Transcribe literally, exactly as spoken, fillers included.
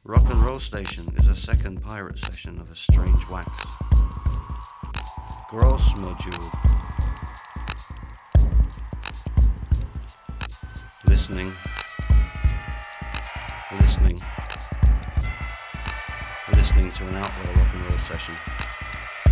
Rock and Roll Station is a second pirate session of A Strange Wax. Gross module. Listening. Listening. Listening to an outlaw rock and roll session.